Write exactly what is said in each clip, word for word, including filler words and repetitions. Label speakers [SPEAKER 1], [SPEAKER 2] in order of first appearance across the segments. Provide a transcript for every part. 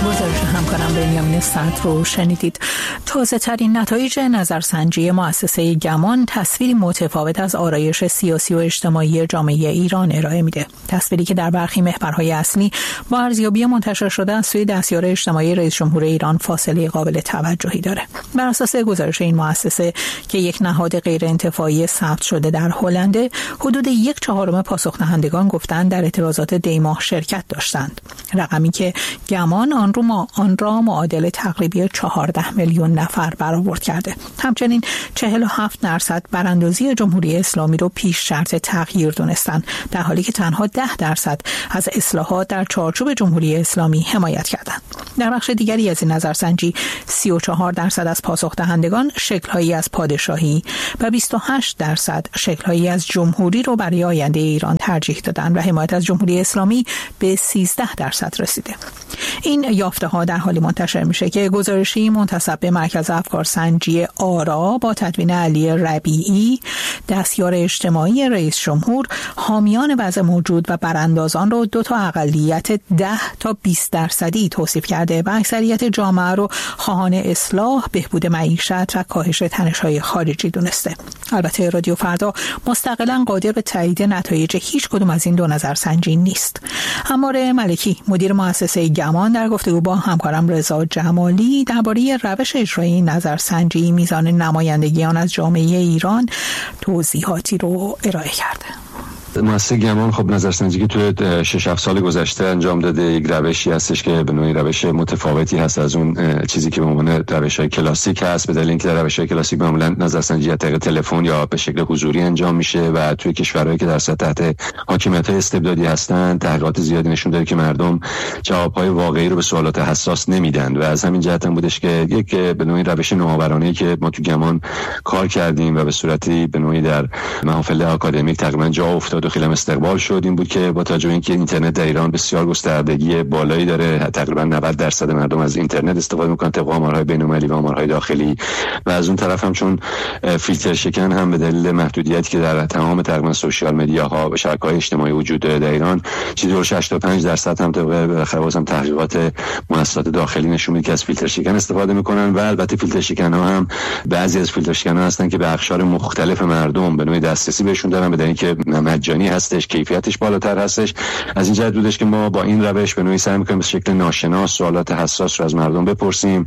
[SPEAKER 1] گزارش همکارم بنیامین صدر رو شنیدید. تازه ترین نتایج نظرسنجی مؤسسه گمان تصویری متفاوت از آرایش سیاسی و اجتماعی جامعه ایران ارائه میده. تصویری که در برخی محورهای اصلی با ارزیابی منتشر شده از سوی دستیار اجتماعی رئیس جمهور ایران فاصله قابل توجهی داره. بر اساس گزارش این مؤسسه که یک نهاد غیر انتفاعی ثبت شده در هلند، حدود یک چهارم پاسخ دهندگان گفتند در اعتراضات دیماه شرکت داشتند. رقمی که گمان آن رو ما آن را معادل تقریبی چهارده میلیون نفر برآورد کرده. همچنین چهل و هفت درصد براندازی جمهوری اسلامی رو پیش شرط تغییر دونستند، در حالی که تنها ده درصد از اصلاحات در چارچوب جمهوری اسلامی حمایت کردند. در بخش دیگری از این نظرسنجی سی و چهار درصد از پاسخ دهندگان شکل‌هایی از پادشاهی و بیست و هشت درصد شکل‌هایی از جمهوری رو برای آینده ایران ترجیح دادند و حمایت از جمهوری اسلامی به سیزده درصد رسیده. این یافته ها در حالی منتشر میشه که گزارشی منتسب به مرکز افکارسنجی آرا با تدوین علی ربیعی، دستیار اجتماعی رئیس جمهور، حامیان وضع موجود و براندازان رو دو تا اقلیت ده تا بیست درصدی توصیف کرده و اکثریت جامعه رو خواهان اصلاح، بهبود معیشت و کاهش تنش‌های خارجی دونسته. البته رادیو فردا مستقلاً قادر به تایید نتایج هیچ کدوم از این دو نظرسنجی نیست. عمار ملکی، مدیر مؤسسه گمان، در گفتگو با همکارم رضا جمالی درباره روش اجرایی نظرسنجی میزان نمایندگی آن از جامعه ایران توضیحاتی رو ارائه کرده.
[SPEAKER 2] مؤسسه گمان خب نظرسنجی که توی شش هفت سال گذشته انجام داده یک روشی هستش که به نوعی روش متفاوتی هست از اون چیزی که به عنوان روش‌های کلاسیک هست، به دلیل اینکه در روش‌های کلاسیک معمولاً نظرسنجی از طریق تلفن یا به شکل حضوری انجام میشه و توی کشورهایی که در سطح تحت حاکمیت‌های استبدادی هستن تحقیقات زیادی نشون داده که مردم جواب‌های واقعی رو به سوالات حساس نمیدن و از همین جهت هم بودش که یک به نوعی روش نوآورانه‌ای که ما تو گمان کار کردیم و به صورتی به نوعی در محافل آکادمیک تقریباً جا افتاد و خیلی استقبال شد، این بود که با توجه به اینکه اینترنت در ایران بسیار گستردگی بالایی داره، تقریبا نود درصد مردم از اینترنت استفاده میکنن طبق آمارهای بین‌المللی و آمارهای داخلی، و از اون طرف هم چون فیلتر شکن هم به دلیل محدودیتی که در تمام تقریبا سوشال مدیاها و شبکه‌های اجتماعی وجود داره در ایران، چیزی حدود هشتاد و پنج درصد هم طبق بالاخره بازم تحقیقات مؤسسات داخلی نشون میده که از فیلتر شکن استفاده میکنن. و البته فیلتر شکن ها هم بعضی از فیلتر شکن ها هستن که به اقشار مختلف مردم به نوعی دسترسی بهشون دارن، به دلیل اینکه مجانی هستش، کیفیتش بالاتر هستش. از این جهت بودش که ما با این روش به نوعی سعی می‌کنیم به شکل ناشناس سوالات حساس رو از مردم بپرسیم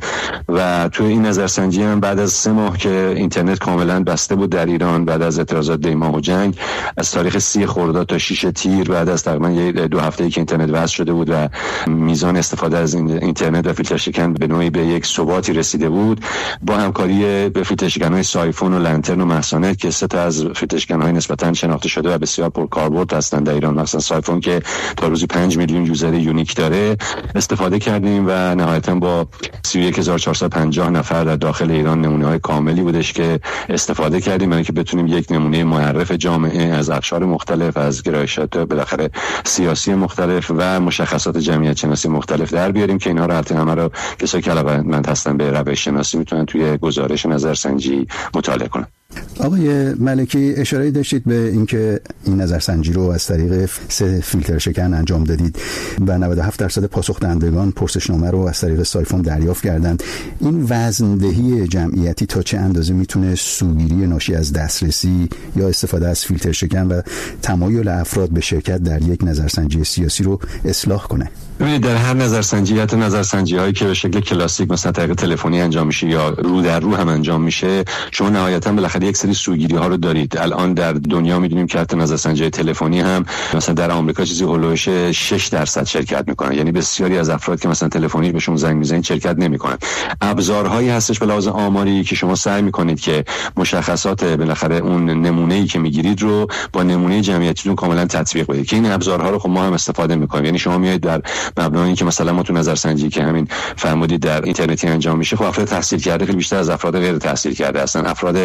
[SPEAKER 2] و توی این نظرسنجی هم بعد از سه ماه که اینترنت کاملا بسته بود در ایران بعد از اعتراضات دیماه و جنگ، از تاریخ سی خرداد تا شش تیر بعد از تقریبا دو هفته‌ای که اینترنت وصل شده بود و میزان استفاده از اینترنت و فیلتر شکن به نوعی به یک ثباتی رسیده بود، با همکاری به فیلتر شکن‌های سایفون و لنترن و محسانت که سه تا از فیلتر شکن‌های نسبتاً شناخته شده و بسیار پرکاربرد هستن در ایران، مثلا سایفون که تا روزی پنج میلیون یوزر یونیک داره، استفاده کردیم و نهایتاً با سی و یک هزار و چهارصد و پنجاه نفر در داخل ایران نمونه‌های کاملی بودش که استفاده کردیم برای اینکه بتونیم یک نمونه معرف جامعه از اقشار مختلف، از گرایشات بالاخره سیاسی مختلف و مشخصات جمعیت شناسی مختلف در بیاریم که اینها رو البته همه رو کسایی که علاقه‌مند هستن به روش شناسی میتونن توی گزارش نظرسنجی مطالعه کنن.
[SPEAKER 3] آقای ملکی، اشاره داشتید به اینکه این نظرسنجی رو از طریق سه فیلتر شکن انجام دادید و نود و هفت درصد پاسخ دهندگان پرسشنامه رو از طریق سایفون دریافت کردند. این وزندهی جمعیتی تا چه اندازه میتونه سوگیری ناشی از دسترسی یا استفاده از فیلتر شکن و تمایل افراد به شرکت در یک نظرسنجی سیاسی رو اصلاح کنه؟
[SPEAKER 2] ببینید در هر نظرسنجی، حتی نظرسنجی هایی که به شکل کلاسیک مثلا طریق تلفنی انجام میشه یا رو در رو هم انجام میشه، شما نهایتا بالاخره یک سری سوگیری ها رو دارید. الان در دنیا میدونیم که حتی نظرسنجی تلفنی هم مثلا در آمریکا چیزی هولوش شش درصد شرکت میکنن، یعنی بسیاری از افراد که مثلا تلفنی بهشون زنگ میزنید شرکت نمیکنن. ابزارهایی هستش به لحاظ آماری که شما سعی میکنید که مشخصات بالاخره اون نمونه‌ای که میگیرید رو با نمونه جمعیتیتون کاملا تطبیق بدید، که این ابزارها رو خب ما هم استفاده میکنیم. یعنی شما میایید در مبنای اینکه مثلا ما تو نظرسنجی که همین فرمودید در اینترنتی انجام میشه، خب افراد تحصیل کرده خیلی بیشتر از افراد غیر تحصیل کرده هستن. افراد که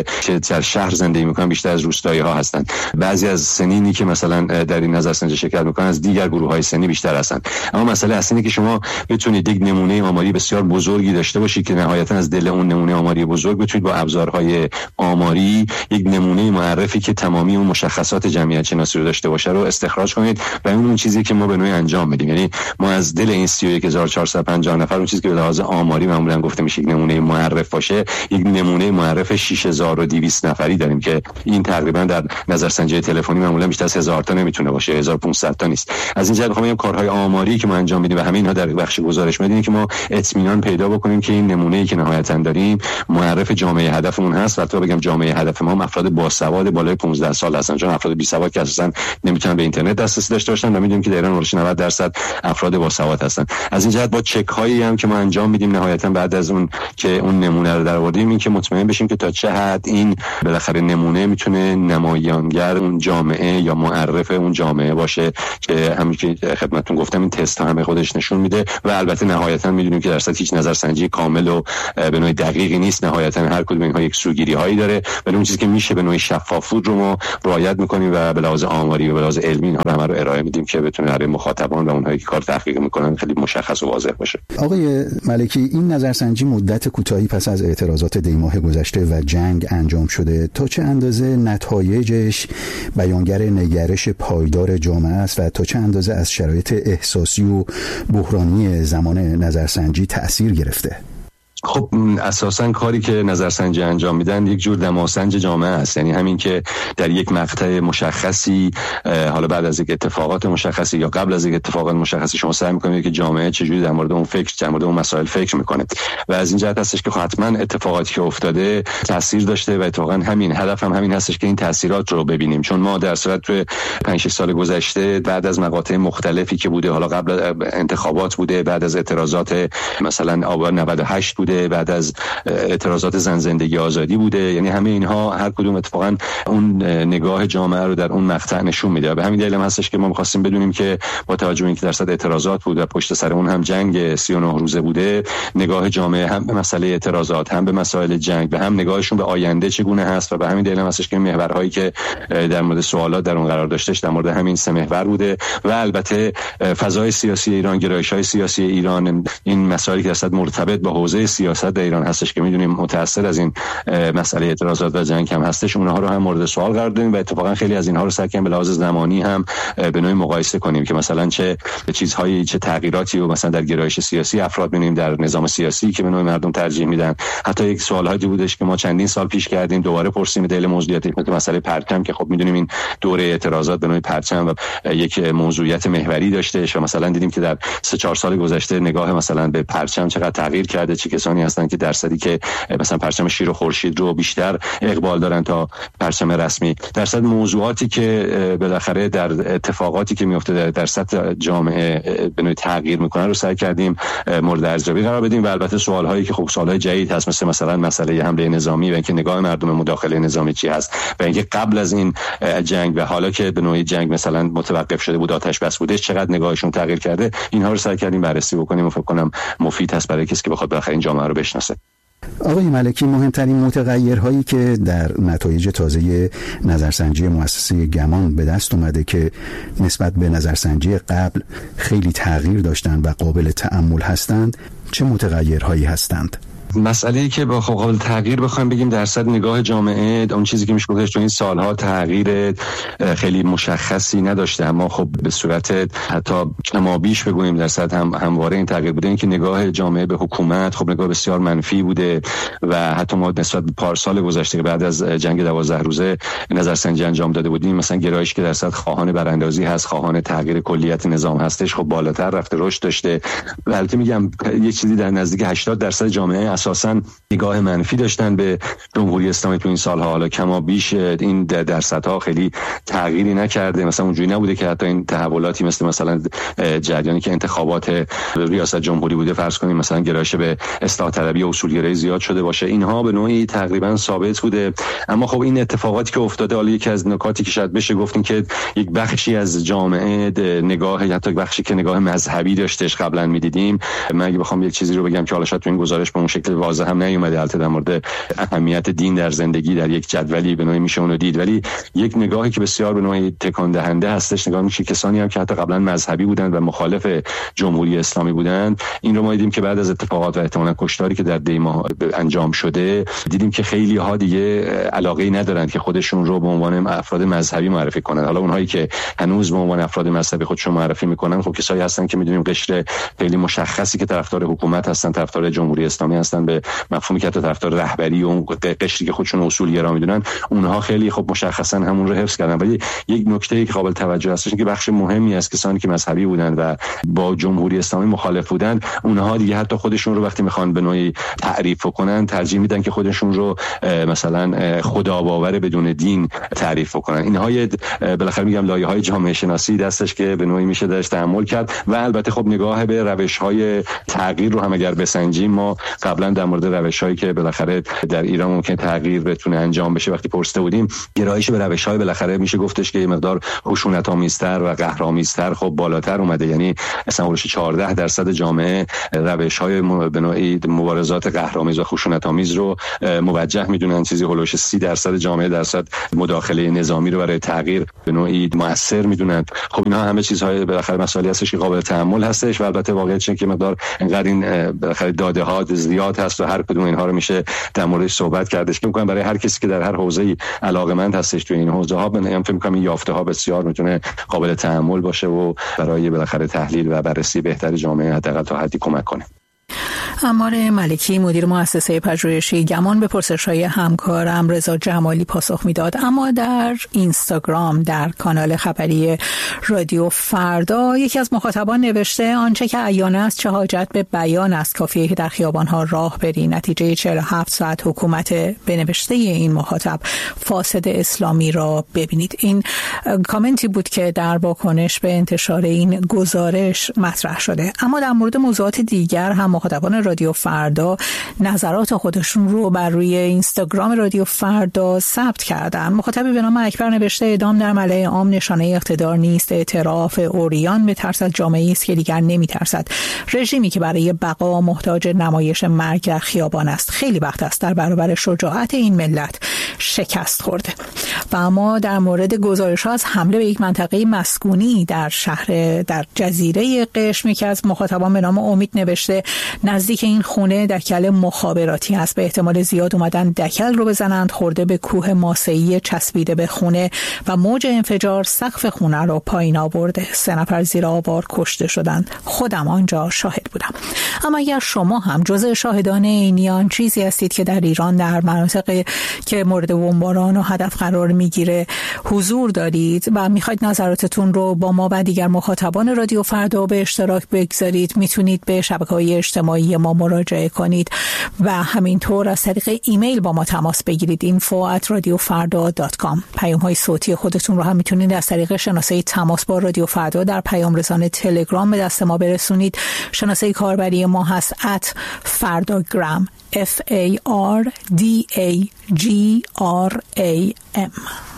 [SPEAKER 2] در شهر زندگی میکنن بیشتر از روستایی ها هستن. بعضی از سنینی که مثلا در این نظرسنجی شرکت میکنن از دیگر گروه های سنی بیشتر هستن. اما مسئله اصلی که شما بتونید یک نمونه آماری بسیار بزرگی داشته باشید که نهایتا از دل اون نمونه آماری بزرگ بتونید با ابزارهای آماری یک نمونه معرفی که تمامی اون مشخصات جمعیت شناسی رو داشته باشه رو استخراج کنید و اون اون چیزی که ما به نوعی انجام میدیم. یعنی ما از دل این سی و یک هزار و چهارصد و پنجاه نفر اون چیزی که به لحاظ آماری معمولا گفته میشه یک نمونه معرف باشه، یک نمونه معرف شش هزار و دویست نفری داریم که این تقریبا در نظرسنجی تلفنی معمولا بیشتر از هزار تا نمیتونه باشه، هزار و پانصد تا نیست. از این جهت میخوام بگم کارهای آماری که ما انجام میدیم و همه اینها در بخش گزارش میدیم که ما اطمینان پیدا بکنیم که این نمونه‌ای که نهایتا داریم معرف جامعه هدفمون هست. و تو بگم جامعه هدف ما افراد باسواد بالای پانزده سال هستن، چون افراد بی سواد که اساسا نمیتونن به اینترنت دسترسی داشته باشن و میدونیم که در ایران بالای نود درصد افراد باسواد هستن. از این جهت با چک هایی هم که ما انجام میدیم نهایتا بعد از اون که اون نمونه رو درآوردیم این که مطمئن بشیم که تا چه حد این بالاخره نمونه میتونه نمایانگر اون جامعه یا معرف اون جامعه باشه که همین که خدمتتون گفتم این تست ها همه خودش نشون میده. و البته نهایتا میدونیم که درصد هیچ نظرسنجی کامل و به نوعی دقیقی نیست، نهایتا هر کدوم اینها یک سوگیری هایی داره، ولی اون چیزی که میشه به نوعی شفاف بود رو ما رعایت میکنیم و به لحاظ آماری و به لحاظ علمی اینها رو همه رو ارائه میدیم که بتونه برای مخاطبان و اونهایی که کار تحقیق میکنن خیلی مشخص و واضح باشه.
[SPEAKER 3] آقای ملکی، این نظرسنجی مدت کوتاهی پس از اعتراضات دی ماه گذشته و جنگ انجام شده، تا چه اندازه نتایجش بیانگر نگرش پایدار جامعه است و تا چه اندازه از شرایط احساسی و بحرانی زمان نظرسنجی تأثیر گرفته؟
[SPEAKER 2] خب اساساً کاری که نظرسنجی انجام میدن یک جور دماسنج جامعه است. یعنی همین که در یک مقطع مشخصی، حالا بعد از یک اتفاقات مشخصی یا قبل از یک اتفاقات مشخصی، شما سعی میکنید که جامعه چجوری در مورد اون فکر در مورد اون مسائل فکر میکنه و از این جهت هستش که حتما اتفاقاتی که افتاده تاثیر داشته و اتفاقاً همین هدف هم همین هستش که این تاثیرات رو ببینیم. چون ما در صورت تو پنج شش سال گذشته بعد از مقاطع مختلفی که بوده، حالا قبل انتخابات بوده، بعد از اعتراضات مثلا آبان نود و هشت بوده، بعد از اعتراضات زن زندگی آزادی بوده، یعنی همه اینها هر کدوم اتفاقا اون نگاه جامعه رو در اون مقطع نشون میده. به همین دلیل هم هستش که ما می‌خواستیم بدونیم که با توجه به اینکه درصد اعتراضات بود و پشت سر اون هم جنگ سی و نه روزه بوده، نگاه جامعه هم به مسئله اعتراضات هم به مسائل جنگ به هم نگاهشون به آینده چگونه هست. و به همین دلیل هم هستش که محورهایی که در مورد سوالات در اون قرار داشتش در مورد همین سه محور بوده. و البته فضای سیاسی ایران، گرایش‌های سیاسی ایران، این مسائلی که درصد مرتبط با حوزه سیاست در ایران هستش که میدونیم متأثر از این مسئله اعتراضات و جنگ هم هستش، اونها رو هم مورد سوال قرار دادیم و اتفاقا خیلی از اینها رو سعی کردیم به لحاظ زمانی هم به نوعی مقایسه کنیم که مثلا چه چیزهایی، چه تغییراتی رو مثلا در گرایش سیاسی افراد می‌بینیم، در نظام سیاسی که به نوعی مردم ترجیح میدن. حتی یک سوالایی بودش که ما چندین سال پیش کردیم دوباره پرسیم دلیل موضوعیت مثل مسئله پرچم که خب میدونیم این دوره اعتراضات به نوعی پرچم و یک موضوعیت محوری داشته و مثلا دیدیم که در سه چهار سال گذشته نگاه مثلا به پرچم چقدر تغییر کرده، چه کسانی هستن که درصدی که مثلا پرچم شیر و خورشید رو بیشتر اقبال دارن تا پرچم رسمی. درصد موضوعاتی که بالاخره در اتفاقاتی که میفته در سطح جامعه به نوعی تغییر میکنه رو سعی کردیم مورد ارزیابی قرار بدیم. و البته سوالهایی که خب سوالهای جدید هست مثل مثلا مسئله حمله نظامی و اینکه نگاه مردم مداخله نظامی چی هست و اینکه قبل از این جنگ و حالا که به نوعی جنگ مثلا متوقف شده بود، آتش بس بوده، چقدر نگاهشون تغییر کرده. اینها رو سعی کردیم بررسی بکنیم و فکر کنم مفید هست برای کسی که بخواد بالاخره این جامعه رو بشناسه.
[SPEAKER 3] آقای ملکی، مهمترین متغیرهایی که در نتایج تازه نظرسنجی مؤسسه گمان به دست اومده که نسبت به نظرسنجی قبل خیلی تغییر داشتند و قابل تأمل هستند، چه متغیرهایی هستند؟
[SPEAKER 2] مسئله‌ای که با قابل تغییر بخوایم بگیم درصد نگاه جامعه، اون چیزی که میشه گفتش تو این سالها تغییر خیلی مشخصی نداشته، اما خب به صورت حتی کما بیش بگوییم درصد هم همواره این تغییر بوده. این که نگاه جامعه به حکومت خب نگاه بسیار منفی بوده و حتی ما نسبت به پارسال گذشته که بعد از جنگ دوازده روزه نظرسنجی انجام داده بودیم، مثلا گرایش که درصد خواهان براندازی هست، خواهان تغییر کلیت نظام هستش، خب بالاتر رفته، رشد داشته. البته میگم یه چیزی در نزدیک هشتاد درصد جامعه اساساً نگاه منفی داشتن به جمهوری اسلامی تو این سالها. حالا کما بیش این درصدها خیلی تغییری نکرده، مثلا اونجوری نبوده که حتی این تحولاتی مثل مثلا جریانی که انتخابات ریاست جمهوری بوده فرض کنیم مثلا گرایش به اصلاح طلبی و اصولگرایی زیاد شده باشه، اینها به نوعی تقریبا ثابت بوده. اما خب این اتفاقاتی که افتاده، حالا یکی از نکاتی که شاید بشه گفتیم که یک بخشی از جامعه نگاه حتی بخشی که نگاه مذهبی داشتش قبلا می‌دیدیم. من اگه بخوام یک چیزی رو بگم که حالا شاید تو این گزارش به اون شکل البته واضح هم نیومده البته در مورد اهمیت دین در زندگی در یک جدولی به نوعی میشه اونو دید، ولی یک نگاهی که بسیار به نوعی تکان دهنده هستش، نگاه میشه کسانی هم که حتی قبلا مذهبی بودند و مخالف جمهوری اسلامی بودند، این رو ما دیدیم که بعد از اتفاقات و احتمالاً کشتاری که در دی ماه انجام شده دیدیم که خیلی ها دیگه علاقه‌ای ندارند که خودشون رو به عنوان افراد مذهبی معرفی کنند. حالا اونهایی که هنوز به عنوان افراد مذهبی خودشون معرفی میکنن خب کسایی هستن که میدونیم قشر خیلی مشخصی که طرفدار حکومت هستن، طرفدار جمهوری اسلامی هستن، به مفهومی که طرفدار رهبری و اون قشری که خودشون اصولگرا میدونن، اونها خیلی خب مشخصا همون رو حفظ کردن. ولی یک نکته‌ای که قابل توجه هستش که بخش مهمی از کسانی که مذهبی بودن و با جمهوری اسلامی مخالف بودن، اونها دیگه حتی خودشون رو وقتی میخوان به نوعی تعریف کنن ترجیح میدن که خودشون رو مثلا خداباور بدون دین تعریف کنن. اینها بالاخره میگم لایه‌های جامعه شناسی دستش که به نوعی میشه درش تحمل کرد و البته خب نگاه به روش‌های تغییر رو هم اگر بسنجیم، ما قبلا در مورد روش‌هایی که بالاخره در ایران ممکن تغییر بتونه انجام بشه وقتی پرسیده بودیم، گرایش به روش‌های بالاخره میشه گفتش که یه مقدار خشونت‌آمیزتر و قهرآمیزتر خب بالاتر اومده. یعنی مثلا اولش چهارده درصد جامعه روش‌های به نوعی مبارزات قهرآمیز و خشونت‌آمیز رو موجه میدونن، چیزی هولوش سی درصد جامعه درصد مداخله نظامی رو برای تغییر به نوعی مؤثر میدونن. خب اینا همه چیزهای بالاخره مسائلی هستش که قابل تحمل هستش و البته واقعیتش اینه که مقدار انقدر این بالاخره داده ها زیاد هست و هر کدوم اینها رو میشه در موردش صحبت کردش که میگم برای هر کسی که در هر حوزه‌ای علاقه‌مند هستش تو این حوزه ها، من فکر می‌کنم این یافته ها بسیار میتونه قابل تحمل باشه و برای بالاخره تحلیل و بررسی بهتر جامعه حداقل تا حدی کمک کنه.
[SPEAKER 1] عمار ملکی مدیر مؤسسه پژوهشی گمان به پرسش‌های همکارم رضا جمالی پاسخ میداد. اما در اینستاگرام در کانال خبری رادیو فردا یکی از مخاطبان نوشته آنچه که عیان است چه حاجت به بیان است، کافیه که در خیابان‌ها راه بری. نتیجه چهل و هفت ساعت حکومت به نوشته این مخاطب فاسد اسلامی را ببینید. این کامنتی بود که در واکنش به انتشار این گزارش مطرح شده. اما در مورد موضوعات دیگر هم مخاطبان رادیو فردا نظرات خودشون رو بر روی اینستاگرام رادیو فردا ثبت کردن. مخاطبی به نام اکبر نوشته اعدام در ملأ عام نشانه اقتدار نیست، اعتراف اوریان به ترس از جامعه‌ای است که دیگر نمی‌ترسد، رژیمی که برای بقا محتاج نمایش مرگ در خیابان است. خیلی وقت است در برابر شجاعت این ملت شکست خورده. و اما در مورد گزارش‌ها از حمله به یک منطقه مسکونی در شهر در جزیره قشم که از مخاطبان به نام امید نوشته نزدیک این خونه دکل مخابراتی است، به احتمال زیاد اومدن دکل رو بزنند، خورده به کوه ماسه‌ای چسبیده به خونه و موج انفجار سقف خونه رو پایین آورده. سه نفر زیر آوار کشته شدند. خودم آنجا شاهد بودم. اما اگر شما هم جزء شاهدان عینیان چیزی هستید که در ایران در مناطقی که مورد بمباران و هدف قرار میگیره حضور دارید و میخواید نظراتتون رو با ما و دیگر مخاطبان رادیو فردا به اشتراک بگذارید، میتونید به شبکه‌های اجتماعی ما مراجعه کنید و همینطور از طریق ایمیل با ما تماس بگیرید info at radiofarda dot com. پیام‌های صوتی خودتون رو هم میتونید از طریق شناسه تماس با رادیو فردا در پیام رسان تلگرام به دست ما برسونید. شناسه کاربری ما هست at fardagram F A R D A G R A M.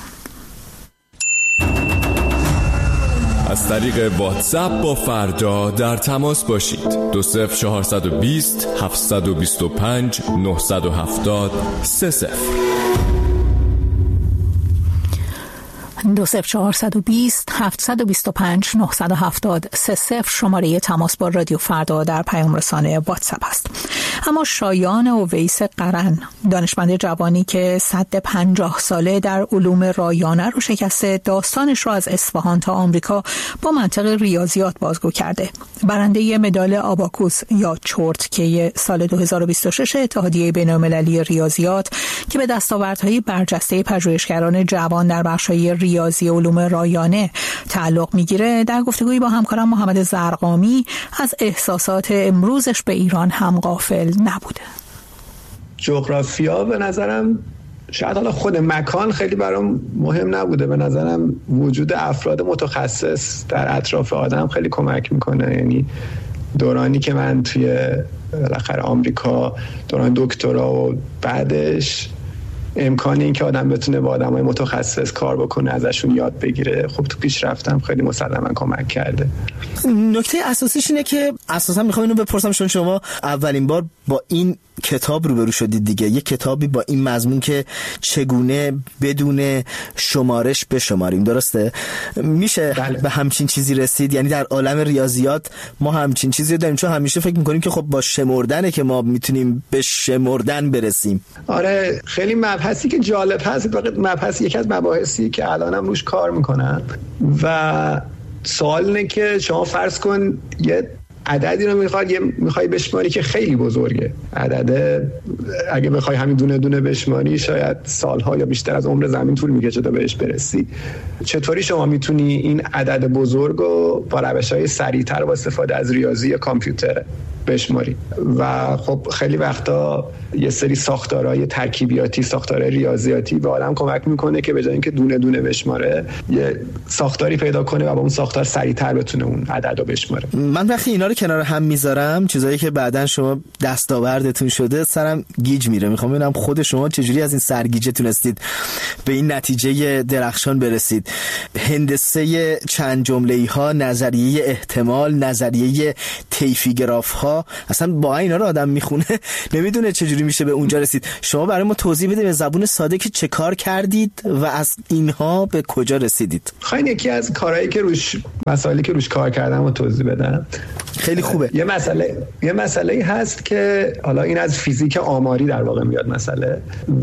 [SPEAKER 4] از طریق واتساپ با فردا در تماس باشید. دو صفر چهارصد و بیست هفتصد و بیست و پنج نهصد و هفتاد سه صفر
[SPEAKER 1] دو صفر چهارصد و بیست هفتصد و بیست و پنج نهصد و هفتاد سه صفر شماره تماس با رادیو فردا در پیام رسانه واتساپ است. اما شایان اویس قرن، دانشمند جوانی که سد پنجاه ساله در علوم رایانه رو شکسته، داستانش رو از اصفهان تا آمریکا با منطق ریاضیات بازگو کرده. برنده مدال آباکوس یا چرتکه سال دو هزار و بیست و شش اتحادیه بین‌المللی ریاضیات که به دستاوردهای برجسته پژوهشگران جوان در بخش‌های ریاضی علوم رایانه تعلق میگیره، در گفتگویی با همکارم محمد زرقامی از احساسات امروزش به ایران هم غافل نبوده.
[SPEAKER 5] جغرافیا به نظرم شاید حالا خود مکان خیلی برام مهم نبوده، به نظرم وجود افراد متخصص در اطراف آدم خیلی کمک میکنه. یعنی دورانی که من توی بالاخره آمریکا دوران دکترا و بعدش امکان این که آدم بتونه با آدمای متخصص کار بکنه، ازشون یاد بگیره، خب تو پیشرفتم خیلی مسلماً کمک کرده.
[SPEAKER 6] نکته اساسیش اینه که اساسا میخوام اینو بپرسم، چون شما اولین بار با این کتاب روبرو شدید دیگه، یه کتابی با این مضمون که چگونه بدون شمارش بشماریم، درسته؟ میشه
[SPEAKER 5] بله.
[SPEAKER 6] به همچین چیزی رسید؟ یعنی در عالم ریاضیات ما همچین چیزی داریم، چون همیشه فکر میکنیم که خب با شمردنه که ما میتونیم به شمردن برسیم.
[SPEAKER 5] آره خیلی مبحثی که جالب هست، مبحث یکی از مباحثی که الانم روش کار میکنن و سوال اینه که شما فرض کن یه عددی رو میخواد یه میخوای بشماری که خیلی بزرگه، عدد اگه بخوای همین دونه دونه بشماری شاید سالها یا بیشتر از عمر زمین طول میکشه تا بهش برسی. چطوری شما میتونی این عدد بزرگ رو با روش‌های سریع‌تر با استفاده از ریاضی یا کامپیوتر بشماری؟ و خب خیلی وقتا یه سری ساختارهای ترکیبیاتی، ساختارهای ریاضیاتی به آدم کمک میکنه که به جای اینکه دونه دونه بشماره یه ساختاری پیدا کنه و با اون ساختار سریع‌تر بتونه اون عدد رو بشماره.
[SPEAKER 6] من وقتی اینا رو کنار هم میذارم، چیزایی که بعدن شما دستاوردتون شده، سرم گیج میره. میخوام ببینم خود شما چجوری از این سرگیجه تونستید به این نتیجه درخشان برسید. هندسه چند جمله‌ای ها، نظریه احتمال، نظریه طیفی گراف ها، اصلا با اینا رو آدم میخونه نمیدونه چجوری میشه به اونجا رسید. شما برای ما توضیح بده به زبون ساده که چه کار کردید و از اینها به کجا رسیدید.
[SPEAKER 5] خیلی یکی از کارهایی که روش مسائلی که روش کار کردم رو توضیح بدم.
[SPEAKER 6] خیلی خوبه.
[SPEAKER 5] یه مسئله یه مسئله هست که حالا این از فیزیک آماری در واقع میاد مسئله،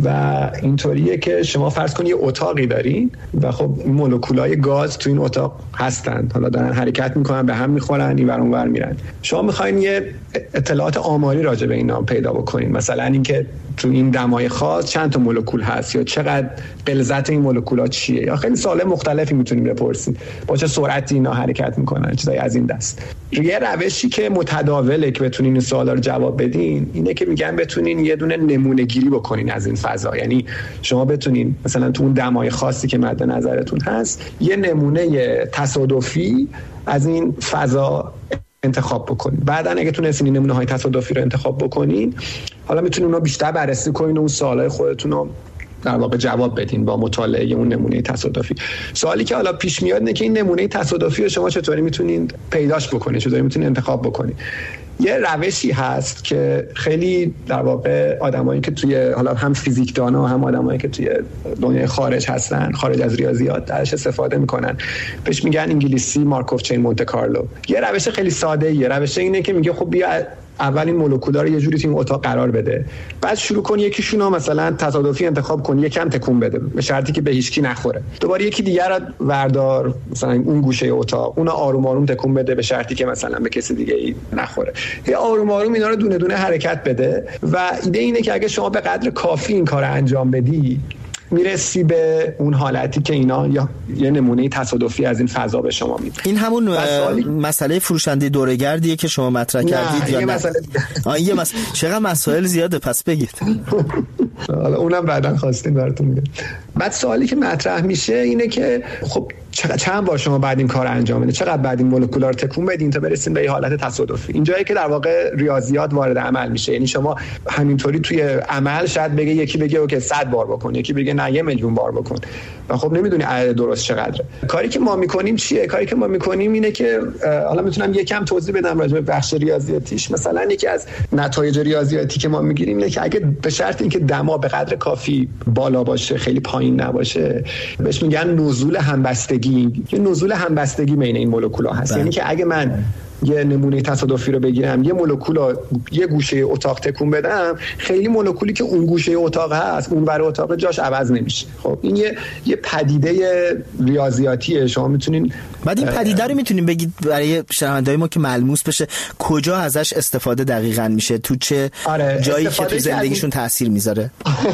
[SPEAKER 5] و اینطوریه که شما فرض کنید یه اتاقی دارین و خب مولکولای گاز تو این اتاق هستن، حالا دارن حرکت میکنن، به هم میخورن، این ور اون ور میرن. شما میخواین یه اطلاعات آماری راجع به اینا پیدا بکنین، مثلا اینکه تو این دمای خاص چند تا مولکول هست یا چقدر غلظت این مولکول‌ها چیه، یا خیلی سوال مختلفی میتونیم بپرسیم، با چه سرعتی اینا حرکت میکنن، چیزای از این دست. یه روشی که متداوله که بتونین این سوالا رو جواب بدین اینه که میگن بتونین یه دونه نمونه گیری بکنین از این فضا. یعنی شما بتونین مثلا تو اون دمای خاصی که مد نظرتون هست یه نمونه تصادفی از این فضا انتخاب بکنین. بعدن اگه تونستین این نمونه های تصادفی رو انتخاب بکنین، حالا میتونین اونو بیشتر بررسی کنین و اون سوالای خودتون رو در واقع جواب بدین با مطالعه اون نمونه تصادفی. سوالی که حالا پیش میاد اینه که این نمونه تصادفی رو شما چطوری میتونین پیداش بکنین، چطوری میتونین انتخاب بکنین. یه روشی هست که خیلی در واقع آدمایی که توی حالا هم فیزیکدانا هم آدمایی که توی دنیای خارج هستن، خارج از ریاضیات، درش استفاده میکنن. بهش میگن انگلیسی مارکوف چین مونته کارلو. یه روش خیلی ساده یه روش اینه که میگه خب بیا اول این مولکولا رو یه جوری تو این اتاق قرار بده، بعد شروع کن یکیشون رو مثلا تصادفی انتخاب کن، یکم تکون بده به شرطی که به هیچکی نخوره. دوباره یکی دیگر رو وردار مثلا اون گوشه اتاق، اون آروم آروم تکون بده به شرطی که مثلا به کسی دیگه ای نخوره. هی آروم آروم اینا رو دونه دونه حرکت بده و ایده اینه که اگه شما به قدر کافی این کار انجام بدی میرسی به اون حالتی که اینا یا یه نمونه تصادفی از این فضا به شما میده.
[SPEAKER 6] این همون مسئله, مسئله فروشنده دوره‌گردیه که شما مطرح کردید یا نه؟ مسئله آ یه مسئله چقدر مسائل زیاده، پس بگید.
[SPEAKER 5] حالا اونم بعداً خواستین براتون میگم. بعد سوالی که مطرح میشه اینه که خب چند بار شما بعد این کار انجام بدید، چقدر بعد این مولکولا رو تکون بدین تا برسین به یه حالت تصادفی. اینجایی که در واقع ریاضیات وارد عمل میشه. یعنی شما همینطوری توی عمل شاید بگه یکی بگه اوکی صد بار بکن، یکی بگه نه یه میلیون بار بکن و خب نمیدونی عدد درست چقدره. کاری که ما میکنیم چیه؟ کاری که ما میکنیم اینه که حالا میتونم یکم توضیح بدم راجع به بخش ریاضیاتیش. مثلا یکی از نتایج ریاضیاتی که ما میگیریم اینه که اگه به شرط اینکه دما به قدر کافی بالا باشه، خیلی پایین نباشه، بهش میگن نزول همبستگی. یه نزول همبستگی بین این مولکول‌ها هست. یعنی که اگه من یه نمونه تصادفی رو بگیرم، یه مولکول یه گوشه اتاق تکون بدم، خیلی مولکولی که اون گوشه اتاق هست اون ور اتاق جاش عوض نمیشه. خب این یه یه پدیده ریاضیاتیه. شما میتونین
[SPEAKER 6] بعد این پدیده رو میتونین بگید برای شنونده‌های ما که ملموس بشه کجا ازش استفاده دقیقاً میشه، تو چه آره، جایی که تو زندگیشون تاثیر میذاره؟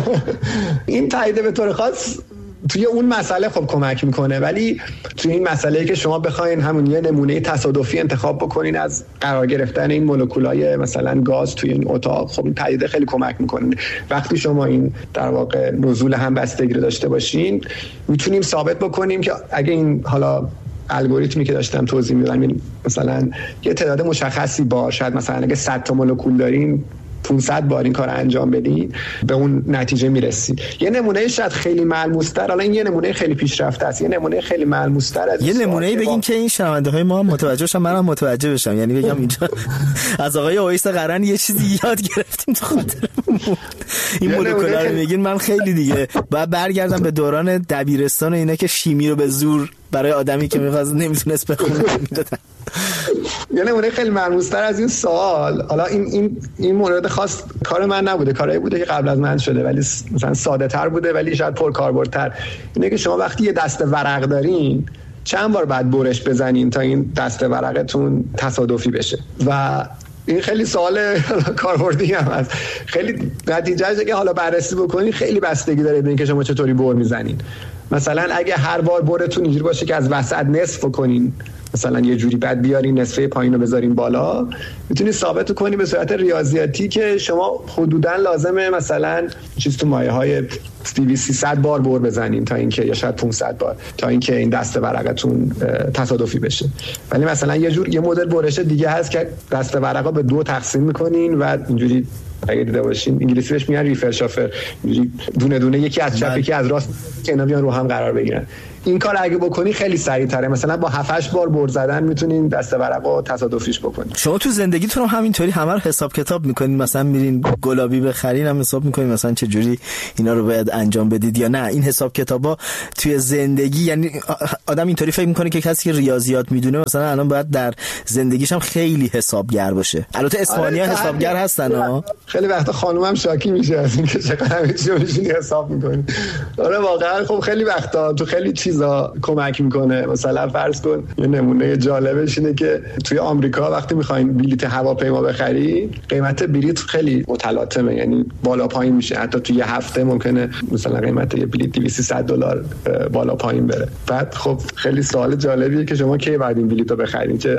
[SPEAKER 5] این پدیده به طور خاص توی اون مسئله خب کمک میکنه، ولی توی این مسئله که شما بخواین همون یه نمونه تصادفی انتخاب بکنین از قرار گرفتن این مولکولای مثلا گاز توی این اتاق، خب این پدیده خیلی کمک میکنه. وقتی شما این در واقع نزول همبستگی رو داشته باشین، میتونیم ثابت بکنیم که اگه این حالا الگوریتمی که داشتم توضیح میدادم مثلا یه تعداد مشخصی باشه، مثلا اگه صد تا مولکول دارین پانصد بار این کار انجام بدین به اون نتیجه میرسید. یه نمونه شاید خیلی ملموس‌تر، الان این یه نمونه خیلی پیشرفته است، یه نمونه خیلی ملموس‌تر از
[SPEAKER 6] یه نمونه‌ای بگین که این شنونده‌های ما متوجه شن، منم متوجه بشم. یعنی بگم اینجا از آقای اویس قرن یه چیزی یاد گرفتیم تو خاطرمون. این مولکولا رو میگین من خیلی دیگه بعد برگردم به دوران دبیرستان و اینا که شیمی رو به زور برای آدمی که می‌خواست نمیتونست بخونه میدادن.
[SPEAKER 5] یه نمونه خیلی ملموس‌تر از این سوال، حالا این این این مورد خاص کار من نبوده، کاری بوده که قبل از من شده ولی مثلا ساده‌تر بوده ولی شاید پرکاربردتر. اینه که شما وقتی یه دسته ورق دارین چند بار بعد برش بزنین تا این دسته ورقتون تصادفی بشه و این خیلی سوال کاربردی هم هست. خیلی نتیجهش که حالا بررسی بکنین خیلی بستگی داره به اینکه شما چطوری بر میزنین. مثلا اگه هر بار برتون اینجوری باشه که از وسط نصف کنین، مثلا یه جوری بعد بیارین نصفه پایین رو بذارین بالا، میتونی ثابت کنی به صورت ریاضیاتی که شما حدوداً لازمه مثلا چیز تو مایه های سیصد بار بر بزنین تا اینکه یا شاید پانصد بار تا اینکه این دسته ورقتون تصادفی بشه. ولی مثلا یه جور یه مدل برش دیگه هست که دسته ورقا به دو تقسیم میکنین و اینجوری اگه دیده باشین انگلیسی بهش میگن ریفر شافر، اینجوری دونه دونه یکی از چپ یکی از راست که اینا بیان رو هم قرار بگیرن. این کار اگه بکنی خیلی سریع‌تره، مثلا با هفت هشت بار بر زدن میتونین دسته ورقو تصادفیش بکنین.
[SPEAKER 6] شما تو زندگیتون هم همینطوری همه رو حساب کتاب میکنین؟ مثلا میرین گلابی بخرین هم حساب میکنین مثلا چه جوری اینا رو باید انجام بدید یا نه این حساب کتابا توی زندگی؟ یعنی آدم اینطوری فکر میکنه که کسی که ریاضیات میدونه مثلا الان باید در زندگیش هم خیلی حسابگر باشه. البته اسپانیا آره حسابگر هستن ها.
[SPEAKER 5] خیلی وقتا خانومم شاکی میشه از اینکه چقدر همه چی رو میشینی حساب میکنی. آره واقعا خب خیلی وقتا تو خیلی چیزا کمک میکنه. مثلا فرض کن یه نمونه جالبش اینه که توی آمریکا وقتی میخواین بلیت هواپیما بخری قیمت بلیت خیلی متلاطمه، یعنی بالا پایین میشه، حتی توی یه هفته ممکنه مثلا قیمت یه بلیت دویست سیصد دلار بالا پایین بره. بعد خب خیلی سوال جالبیه که شما کی بعد این بلیط رو بخرید؟ چه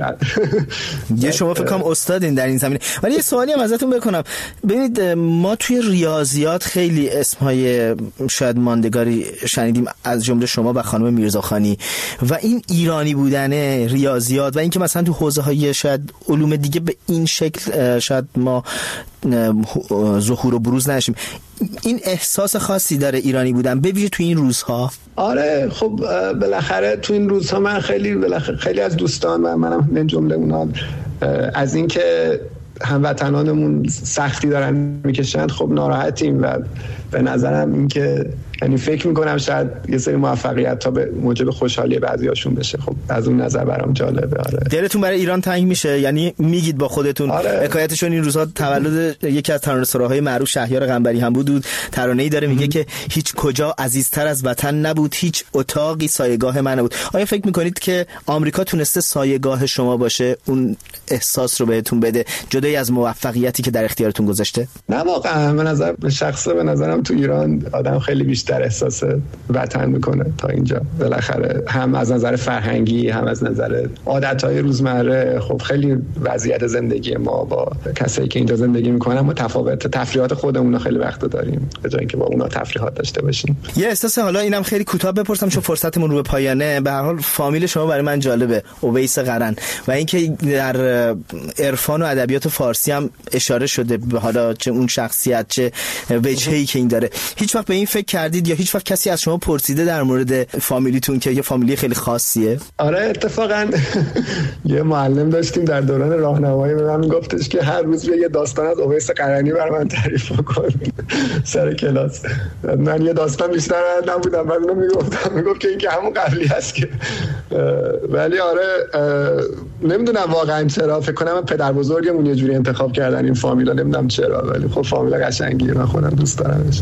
[SPEAKER 6] یه شما فکر کنم استادین در این زمینه. ولی یه سوالی هم ازتون بکنم، ببینید ما توی ریاضیات خیلی اسمهای شاید ماندگاری شنیدیم از جمله شما و خانم میرزاخانی و این ایرانی بودن ریاضیات و اینکه مثلا تو حوزه‌های شاید علوم دیگه به این شکل شاید ما ظهور و بروز نشیم. این احساس خاصی داره ایرانی بودن به ویژه تو این روزها؟
[SPEAKER 5] آره خب بالاخره تو این روزها من خیلی بالاخره خیلی از دوستان و منم من جمله اونا از اینکه هموطنانمون سختی دارن میکشن خب ناراحتیم و به نظرم این که یعنی فکر میکنم شاید یه سری موفقیت تا به موجب خوشحالی بعضیاشون بشه. خب از اون نظر برام جالبه. آره
[SPEAKER 6] دلتون برای ایران تنگ میشه؟ یعنی میگید با خودتون
[SPEAKER 5] آره.
[SPEAKER 6] حکایتشون این روزها تولد یکی از ترانه‌سراهای معروف شهریار قنبری هم بود. ترانه‌ای داره میگه که هیچ کجا عزیزتر از وطن نبود، هیچ اتاقی سایه‌گاه من نبود. آیا فکر میکنید که آمریکا تونسته سایه‌گاه شما باشه، اون احساس رو بهتون بده جدای از موفقیتی که در اختیارتون گذاشته؟
[SPEAKER 5] نه واقعا به نظر به شخصه به نظرم تو ایران آدم خیلی بیشتر احساس وطن میکنه تا اینجا. بالاخره هم از نظر فرهنگی هم از نظر عادتهای روزمره خب خیلی وضعیت زندگی ما با کسایی که اینجا زندگی میکنن متفاوته. تفریحات خودمون رو خیلی وقت داریم به جای اینکه با اونا تفریحات داشته باشیم.
[SPEAKER 6] یه احساس حالا اینم خیلی کوتاه بپرسم چون فرصتمون رو به پایانه. به هر حال فامیل شما برای من جالبه، اویس قرن، و اینکه در عرفان و ادبیات فارسی هم اشاره شده به حالا چه اون شخصیت چه وجهی که این داره. هیچ وقت به این فکر کردید یا هیچ وقت کسی از شما پرسیده در مورد فامیلیتون که یه فامیلی خیلی خاصیه؟
[SPEAKER 5] آره اتفاقا یه معلم داشتیم در دوران راهنمایی به من گفتش که هر روز یه داستان از اویس قرنی برای من تعریف کن سر کلاس. من یه داستان بیشتر نبودم بعد اونو میگفتم میگفت که این که همون قبلی هست که ولی آره نمیدونم واقعا چرا، فکر کنم پدر بزرگمون یه جوری انتخاب کردن این فامیلا، نمیدونم چرا ولی خب فامیلا قشنگیه، من خودم دوست دارمش.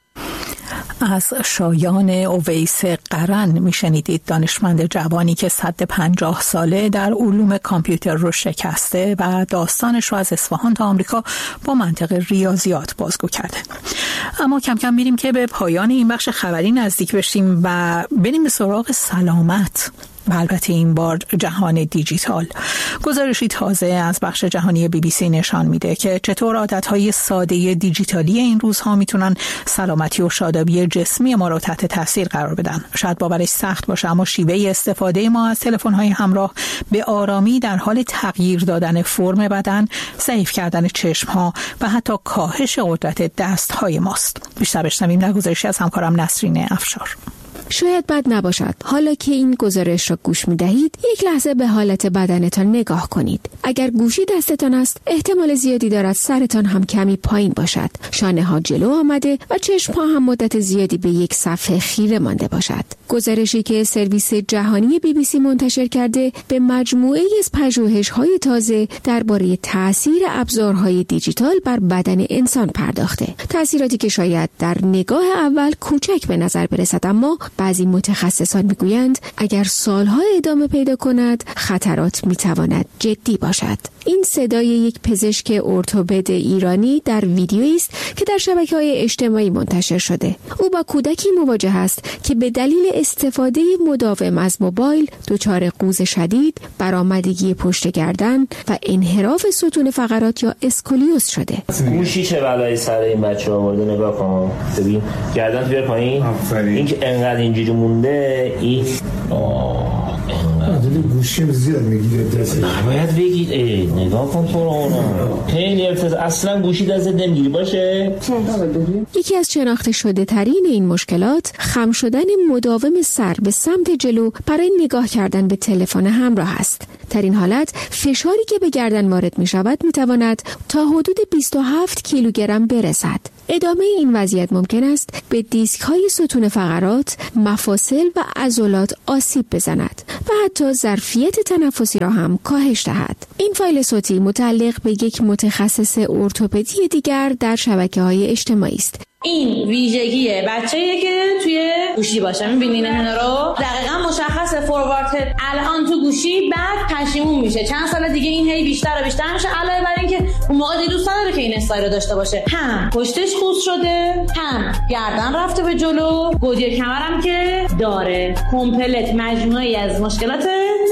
[SPEAKER 1] از شایان اویس قرن میشنیدید، دانشمند جوانی که سد پنجاه ساله در علوم کامپیوتر رو شکسته و داستانش رو از اصفهان تا آمریکا با منطق ریاضیات بازگو کرده. اما کم کم میریم که به پایان این بخش خبری نزدیک بشیم و بریم به سراغ سلامت و البته این بار جهان دیجیتال. گزارشی تازه از بخش جهانی بی بی سی نشان میده که چطور عادتهای ساده دیجیتالی این روزها میتونن سلامتی و شادابی جسمی ما رو تحت تاثیر قرار بدن. شاید باورش سخت باشه، اما شیوه استفاده ما از تلفن‌های همراه به آرامی در حال تغییر دادن فرم بدن، ضعیف کردن چشم‌ها و حتی کاهش قدرت دست‌های ماست. بیشتر بشنویم در گزارشی از همکارم نسرین افشار.
[SPEAKER 7] شاید بد نباشد حالا که این گزارش را گوش می دهید یک لحظه به حالت بدنتان نگاه کنید. اگر گوشی دستتان است احتمال زیادی دارد سرتان هم کمی پایین باشد، شانه ها جلو آمده و چشم ها هم مدت زیادی به یک صفحه خیره مانده باشد. گزارشی که سرویس جهانی بی بی سی منتشر کرده به مجموعه از پژوهش‌های تازه درباره تأثیر ابزارهای دیجیتال بر بدن انسان پرداخته. تأثیراتی که شاید در نگاه اول کوچک به نظر برسد، اما بعضی متخصصان میگویند اگر سالها ادامه پیدا کند خطرات میتواند جدی باشد. این صدای یک پزشک ارتوپد ایرانی در ویدیویی است که در شبکه‌های اجتماعی منتشر شده. او با کودکی مواجه است که به دلیل استفاده مداوم از موبایل دچار قوز شدید، برآمدگی پشت گردن و انحراف ستون فقرات یا اسکولیوز شده.
[SPEAKER 8] گوشی چه بلایی سر این بچه آورده، نگاه کن. ببین گردن بیار پایین. این که انقدر اینجوری مونده، این آه
[SPEAKER 9] عدد گوشی زیاد میگیره دست.
[SPEAKER 8] باید بگید ای نگاه کن تو رو. خیلی ارتز اصلا گوشی دست نمیگیری باشه.
[SPEAKER 7] یکی از شناخته شده ترین این مشکلات خم شدن مداوم سر به سمت جلو برای نگاه کردن به تلفن همراه است. در این حالت فشاری که به گردن وارد می شود می تواند تا حدود بیست و هفت کیلوگرم برسد. ادامه این وضعیت ممکن است به دیسک های ستون فقرات، مفاصل و عضلات آسیب بزند و حتی ظرفیت تنفسی را هم کاهش دهد. این فایل صوتی متعلق به یک متخصص ارتوپدی دیگر در شبکه‌های اجتماعی است.
[SPEAKER 10] این ویژگی بچه‌ایه که توی گوشی باشه. می‌بینین اینا رو؟ دقیقاً مشخصه فوروارد هد الان تو گوشی، بعد پشیمون میشه. چند سال دیگه این هی بیشتر و بیشتر میشه، علاوه بر این که اون موقع دیگه دوست نداره که این استایل رو داشته باشه. هم پشتش خوس شده، هم گردن رفته به جلو، گودی کمرم که داره. کامپلت مجموعه‌ای از مشکلات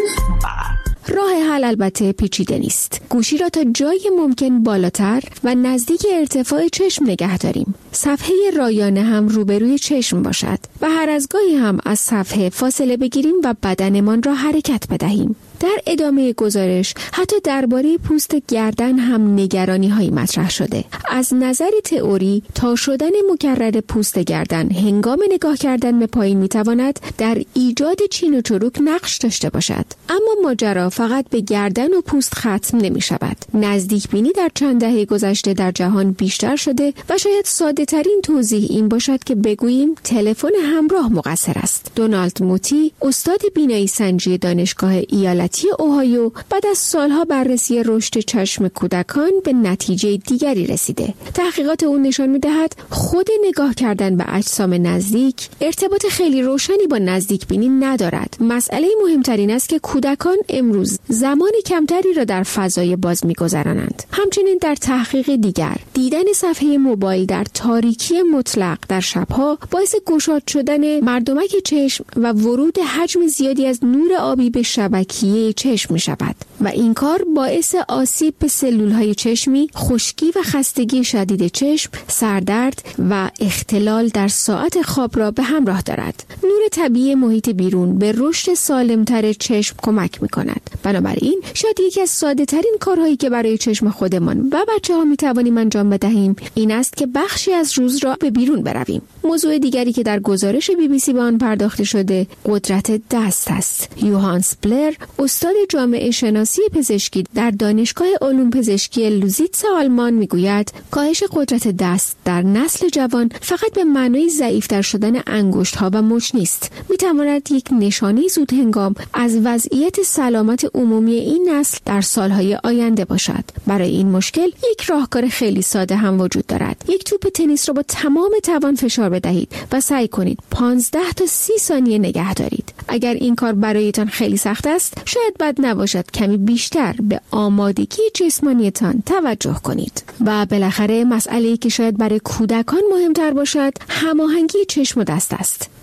[SPEAKER 7] راه حل البته پیچیده نیست. گوشی را تا جای ممکن بالاتر و نزدیک ارتفاع چشم نگه داریم. صفحه رایانه هم روبروی چشم باشد و هر از گاهی هم از صفحه فاصله بگیریم و بدنمان را حرکت بدهیم. در ادامه گزارش حتی درباره پوست گردن هم نگرانی های مطرح شده. از نظر تئوری تا شدن مکرر پوست گردن هنگام نگاه کردن به پایین میتواند در ایجاد چین و چروک نقش داشته باشد. اما ماجرا فقط به گردن و پوست ختم نمی شود. نزدیک بینی در چند دهه گذشته در جهان بیشتر شده و شاید ساده ترین توضیح این باشد که بگوییم تلفن همراه مقصر است. دونالد موتی، استاد بینایی سنجی دانشگاه ایالت اوهایو، بعد از سالها بررسی رشد چشم کودکان به نتیجه دیگری رسیده. تحقیقات اون نشان می‌دهد خود نگاه کردن به اجسام نزدیک ارتباط خیلی روشنی با نزدیک بینی ندارد. مسئله مهمترین است که کودکان امروز زمان کمتری را در فضای باز می‌گذرانند. همچنین در تحقیق دیگر، دیدن صفحه موبایل در تاریکی مطلق در شبها باعث گشاد شدن مردمک چشم و ورود حجم زیادی از نور آبی به شبکیه چشم می شود و این کار باعث آسیب به سلولهای چشمی، خشکی و خستگی شدید چشم، سردرد و اختلال در ساعت خواب را به همراه دارد. نور طبیعی محیط بیرون به رشد سالمتر چشم کمک می کند. بنابراین شاید یکی از ساده ترین کارهایی که برای چشم خودمان و بچه ها می توانیم انجام بدهیم این است که بخشی از روز را به بیرون برویم. موضوع دیگری که در گزارش بی بی سی به آن پرداخته شده قدرت دست است. یوهانس بلر، استاد جامعه شناسی پزشکی در دانشگاه علوم پزشکی لوزیتس آلمان میگوید کاهش قدرت دست در نسل جوان فقط به معنای ضعیف‌تر شدن انگشت‌ها و مچ نیست. میتواند یک نشانه زود هنگام از وضعیت سلامت عمومی این نسل در سالهای آینده باشد. برای این مشکل یک راهکار خیلی ساده هم وجود دارد. یک توپ تنیس را با تمام توان فشار بدهید و سعی کنید پانزده تا سی ثانیه نگه دارید. اگر این کار برایتان خیلی سخت است، شاید بد نباشد کمی بیشتر به آمادگی جسمانیتان توجه کنید. و بالاخره مسئله‌ای که شاید برای کودکان مهمتر باشد، هماهنگی چشم و دست است.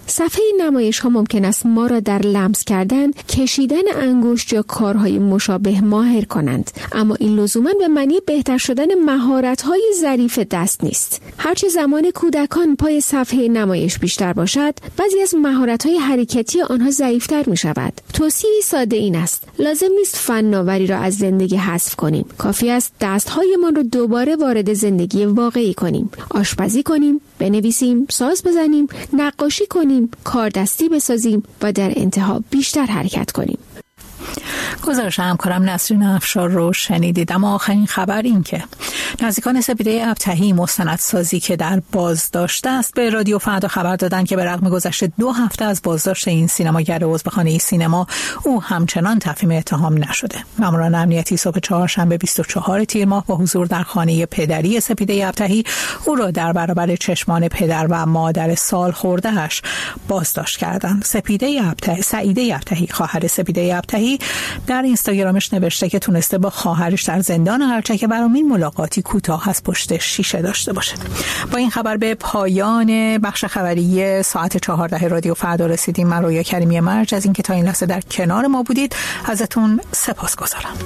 [SPEAKER 7] صفحه نمایش ها ممکن است ما را در لمس کردن، کشیدن انگشت یا کارهای مشابه ماهر کنند، اما این لزوماً به معنی بهتر شدن مهارت‌های ظریف دست نیست. هرچه زمان کودکان پای صفحه نمایش بیشتر باشد، بعضی از مهارت‌های حرکتی آنها ضعیف‌تر می‌شود. توصیه ساده این است: لازم نیست فناوری را از زندگی حذف کنیم. کافی است دست‌هایمان را دوباره وارد زندگی واقعی کنیم. آشپزی کنیم، بنویسیم، ساز بزنیم، نقاشی کنیم، کاردستی بسازیم و در انتها بیشتر حرکت کنیم.
[SPEAKER 1] گزارش همکارم نسرین افشار رو شنیدید. اما آخرین خبر این که نزدیکان سپیده ابطحی مستندسازی که در بازداشت است به رادیو فردا خبر دادند که به رغم گذشت دو هفته از بازداشت این سینماگر عضوخانه سینما، او همچنان تفهیم اتهام نشده. ماموران امنیتی صبح چهارشنبه بیست و چهارم تیر ماه با حضور در خانه پدری سپیده ابطحی او را در برابر چشمان پدر و مادر سال خورده‌اش بازداشت کردند. سپیده ابطحی، سعیده ابطحی، خواهر سپیده ابطحی، در اینستاگرامش نوشته که تونسته با خواهرش در زندان هرچه که برامین ملاقاتی کوتاه از پشت شیشه داشته باشه. با این خبر به پایان بخش خبری ساعت چهارده رادیو فردا رسیدیم. من رویا کریمی مرج از اینکه تا این لحظه در کنار ما بودید ازتون سپاسگزارم.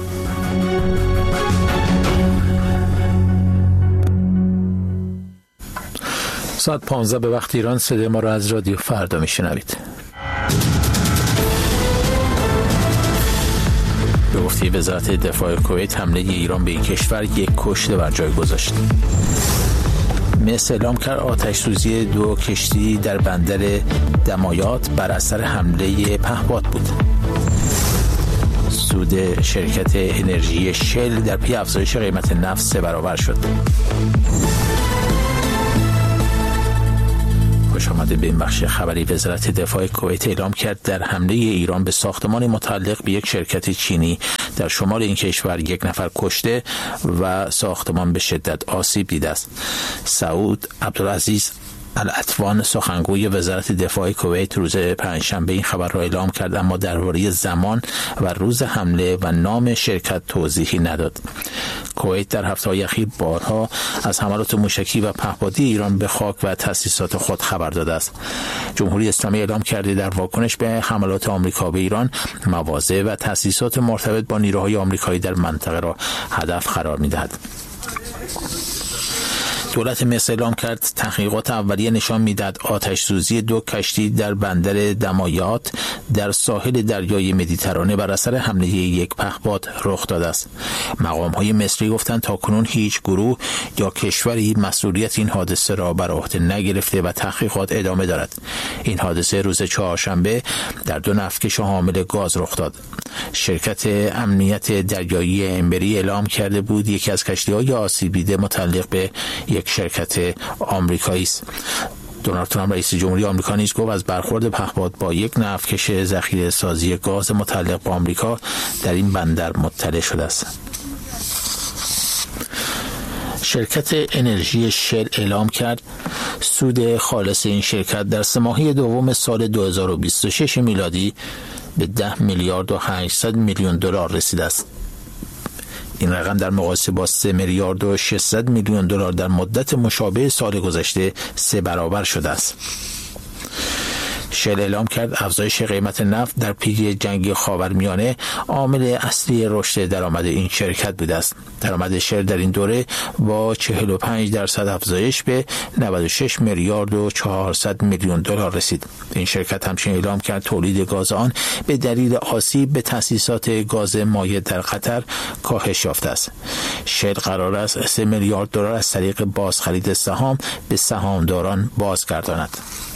[SPEAKER 11] ساعت پانزده به وقت ایران صدای ما را از رادیو فردا میشنوید. به گفته وزارت دفاع کویت، حمله ایران به این کشور یک کشته بر جای گذاشت. مصر اعلام کرد آتش سوزی دو کشتی در بندر دمایات بر اثر حمله پهپاد بود. سود شرکت انرژی شل در پی افزایش قیمت نفت سه برابر شد. خوش آمده به این بخش خبری. وزارت دفاع کویت اعلام کرد در حمله ایران به ساختمان متعلق به یک شرکت چینی در شمال این کشور یک نفر کشته و ساختمان به شدت آسیب دیده است. سعود عبدالعزیز العطوان، سخنگوی وزارت دفاع کویت، روز پنجشنبه این خبر را اعلام کرد، اما درباره زمان و روز حمله و نام شرکت توضیحی نداد. کویت در هفته‌های اخیر بارها از حملات موشکی و پهپادی ایران به خاک و تأسیسات خود خبر داده است. جمهوری اسلامی اعلام کرده در واکنش به حملات آمریکا به ایران، مواضع و تأسیسات مرتبط با نیروهای آمریکایی در منطقه را هدف قرار می‌دهد. دولت مصر اعلام کرد تحقیقات اولیه نشان میدهد آتش سوزی دو کشتی در بندر دمایات در ساحل دریای مدیترانه بر اثر حمله یک پهپاد رخ داده است. مقام‌های مصری گفتند تاکنون هیچ گروه یا کشوری مسئولیت این حادثه را بر عهده نگرفته و تحقیقات ادامه دارد. این حادثه روز چهارشنبه در دو نفتکش حامل گاز رخ داد. شرکت امنیت دریایی امبری اعلام کرده بود یکی از کشتی‌های آسیب دیده متعلق به یک شرکت آمریکایی است. دونالد ترامپ رئیس جمهوری آمریکا نیز گفت از برخورد پهپاد با یک نفتکش ذخیره سازی گاز متعلق به آمریکا در این بندر مطلع شده است. شرکت انرژی شل اعلام کرد سود خالص این شرکت در سه ماهه دوم سال دو هزار و بیست و شش میلادی به ده میلیارد و هشتصد میلیون دلار رسیده است. این رقم در مقایسه با سه میلیارد و ششصد میلیون دلار در مدت مشابه سال گذشته سه برابر شده است. شل اعلام کرد افزایش قیمت نفت در پی جنگ خاورمیانه عامل اصلی رشد درآمد این شرکت بوده است. درآمد شل در این دوره با چهل و پنج درصد افزایش به نود و شش میلیارد و چهارصد میلیون دلار رسید. این شرکت همچنین اعلام کرد تولید گاز آن به دلیل آسیب به تأسیسات گاز مایع در قطر کاهش یافته است. شل قرار است سه میلیارد دلار از طریق بازخرید سهام به سهامداران بازگرداند.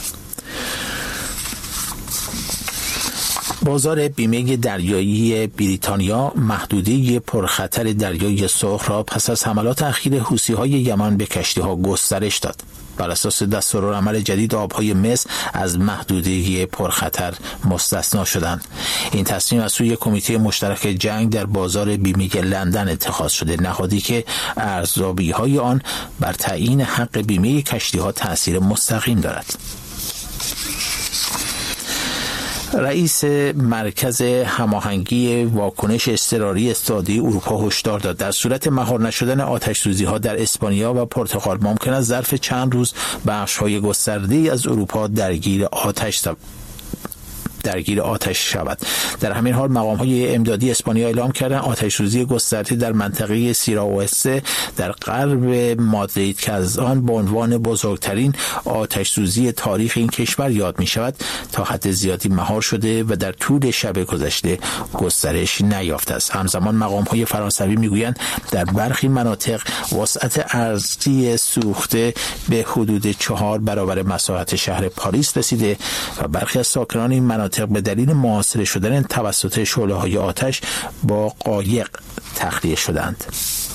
[SPEAKER 11] بازار بیمه دریایی بریتانیا محدوده پرخطر دریای سرخ را پس از حملات اخیر حوثی‌های یمن به کشتی‌ها گسترش داد. بر اساس دستورالعمل جدید آبهای مصر از محدوده پرخطر مستثنا شدند. این تصمیم از سوی کمیته مشترک جنگ در بازار بیمه لندن اتخاذ شده، نهادی که ارزیابی‌های آن بر تعیین حق بیمه کشتی‌ها تأثیر مستقیم دارد. رئیس مرکز هماهنگی واکنش اضطراری اتحادیه اروپا هشدار داد در صورت مهار نشدن آتش‌سوزی‌ها در اسپانیا و پرتغال ممکن است ظرف چند روز بخش‌های گسترده‌ای از اروپا درگیر آتش درگیر آتش شود. در همین حال مقام‌های امدادی اسپانیا اعلام کردند آتش‌سوزی گسترده در منطقه سیرا اوسته در غرب مادرید که از آن به عنوان بزرگترین آتش‌سوزی تاریخ این کشور یاد می‌شود تا حد زیادی مهار شده و در طول شب گذشته گسترش نیافته است. همزمان مقام‌های فرانسوی می‌گویند در برخی مناطق وسعت ارضی سوخته به حدود چهار برابر مساحت شهر پاریس رسیده و برخی از ساکنان این مناطق به دلیل محاصره شدن توسط شعله‌های آتش با قایق تخلیه شدند.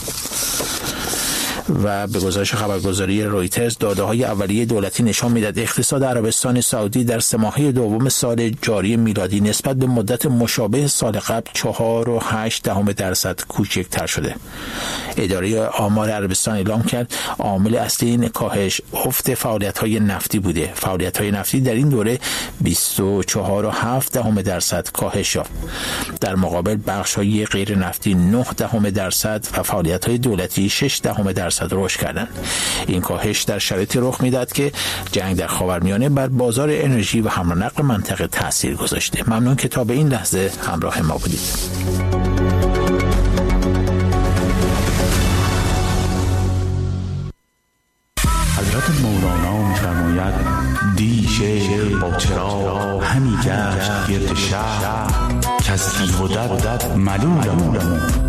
[SPEAKER 11] و به گزارش خبرگزاری رویترز داده‌های اولیه دولتی نشان می‌دهد اقتصاد عربستان سعودی در سه ماهه دوم سال جاری میلادی نسبت به مدت مشابه سال قبل چهار و هشت دهم درصد کوچکتر شده. اداره آمار عربستان اعلام کرد عامل اصلی این کاهش افت فعالیت‌های نفتی بوده. فعالیت‌های نفتی در این دوره بیست و چهار و هفت دهم درصد کاهش یافت. در مقابل بخش‌های غیر نفتی نه دهم درصد و فعالیت‌های دولتی شش دهم درصد رشد کردند. این کاهش در شرایطی رخ میداد که جنگ در خاورمیانه بر بازار انرژی و حمل و نقل منطقه تاثیر گذاشته. ممنون که تا به این لحظه همراه ما بودید.
[SPEAKER 12] حضرت مولانا می‌فرماید دی شعر با چراغ همی گشت گرد شهر که از بیهودت ملولم